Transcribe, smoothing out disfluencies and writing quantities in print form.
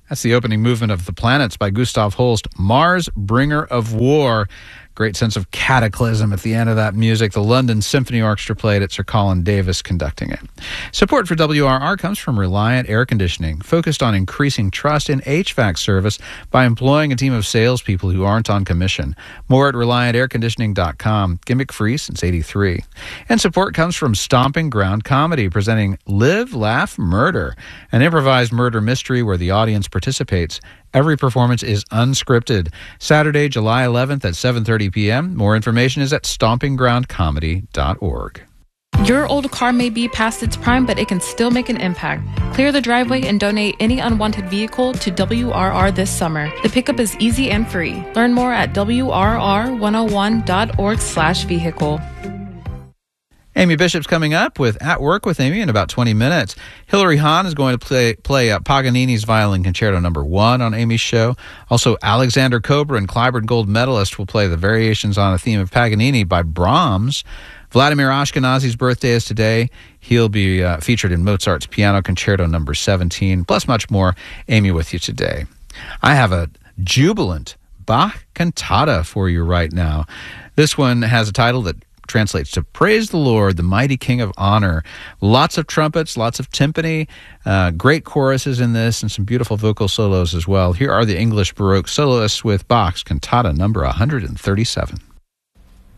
That's the opening movement of The Planets by Gustav Holst, Mars, Bringer of War. Great sense of cataclysm at the end of that music. The London Symphony Orchestra played it, Sir Colin Davis conducting it. Support for WRR comes from Reliant Air Conditioning, focused on increasing trust in HVAC service by employing a team of salespeople who aren't on commission. More at ReliantAirConditioning.com. Gimmick-free since '83. And support comes from Stomping Ground Comedy, presenting Live, Laugh, Murder, an improvised murder mystery where the audience participates. Every performance is unscripted. Saturday, July 11th at 7:30 p.m. More information is at stompinggroundcomedy.org. Your old car may be past its prime, but it can still make an impact. Clear the driveway and donate any unwanted vehicle to WRR this summer. The pickup is easy and free. Learn more at WRR101.org/vehicle. Amy Bishop's coming up with At Work with Amy in about 20 minutes. Hilary Hahn is going to play Paganini's Violin Concerto No. 1 on Amy's show. Also, Alexander Cobra and Clyburn Gold medalist will play the variations on a theme of Paganini by Brahms. Vladimir Ashkenazy's birthday is today. He'll be featured in Mozart's Piano Concerto No. 17, plus much more. Amy with you today. I have a jubilant Bach cantata for you right now. This one has a title that translates to Praise the Lord, the Mighty King of Honor. Lots of trumpets, lots of timpani, great choruses in this, and some beautiful vocal solos as well. Here are the English Baroque soloists with Bach's Cantata number 137.